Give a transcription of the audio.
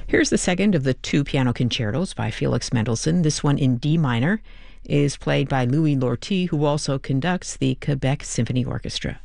Here's the second of the two piano concertos by Felix Mendelssohn. This one in D minor is played by Louis Lortie, who also conducts the Quebec Symphony Orchestra.